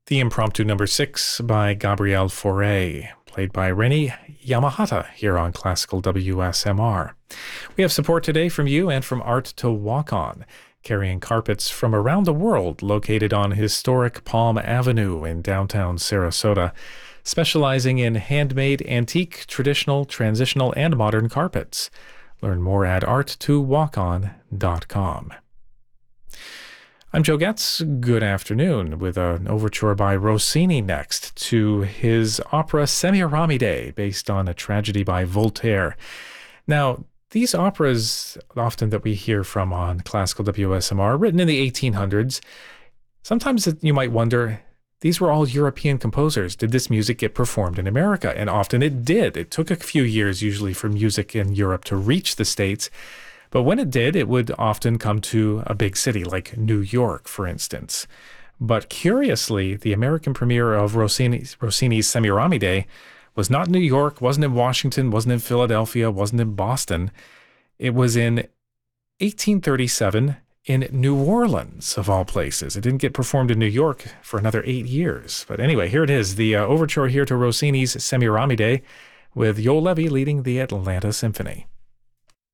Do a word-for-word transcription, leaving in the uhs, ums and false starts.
The Impromptu Number Six by Gabriel Fauré, played by Rennie Yamahata here on Classical W S M R. We have support today from you and from Art to Walk On, carrying carpets from around the world, located on historic Palm Avenue in downtown Sarasota, specializing in handmade, antique, traditional, transitional, and modern carpets. Learn more at art to walk on dot com. I'm Joe Getz. Good afternoon, with an overture by Rossini next to his opera Semiramide, based on a tragedy by Voltaire. Now, these operas, often that we hear from on Classical W S M R, written in the eighteen hundreds, sometimes you might wonder, these were all European composers. Did this music get performed in America? And often it did. It took a few years, usually, for music in Europe to reach the States. But when it did, it would often come to a big city like New York, for instance. But curiously, the American premiere of Rossini's, Rossini's Semiramide was not New York, wasn't in Washington, wasn't in Philadelphia, wasn't in Boston. It was in eighteen thirty-seven in New Orleans, of all places. It didn't get performed in New York for another eight years. But anyway, here it is, the uh, overture here to Rossini's Semiramide, with Yo Levi leading the Atlanta Symphony.